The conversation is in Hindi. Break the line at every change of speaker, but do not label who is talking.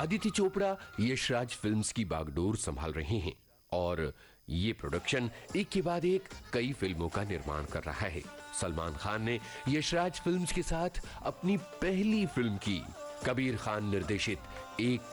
आदित्य चोपड़ा यशराज फिल्म्स की बागडोर संभाल रहे हैं और ये प्रोडक्शन एक के बाद एक कई फिल्मों का निर्माण कर रहा है। सलमान खान ने यशराज फिल्म्स के साथ अपनी पहली फिल्म की। कबीर खान निर्देशित एक